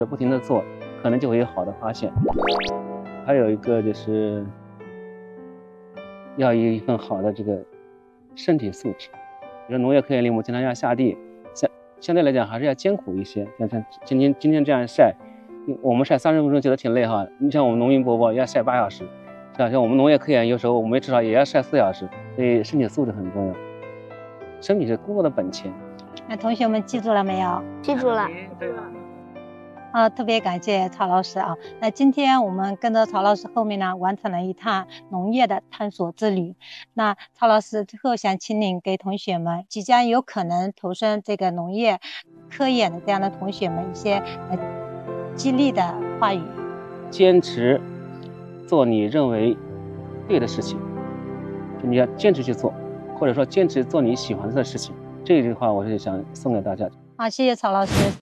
不停的做，可能就会有好的发现。还有一个就是要有一份好的这个身体素质。比如农业科研林，我们经常要下地，相对来讲还是要艰苦一些。像今天这样晒，我们晒30分钟觉得挺累哈。你像我们农民伯伯要晒8小时，像我们农业科研有时候我们至少也要晒4小时，所以身体素质很重要。身体是工作的本钱。 那同学们记住了没有？ 记住了。 特别感谢曹老师啊！那今天我们跟着曹老师后面呢，完成了一趟农业的探索之旅。那曹老师最后想请您给同学们即将有可能投身这个农业科研的这样的同学们一些激励的话语。 坚持做你认为对的事情，就你要坚持去做，或者说坚持做你喜欢的事情。这句话我是想送给大家。 好，谢谢曹老师。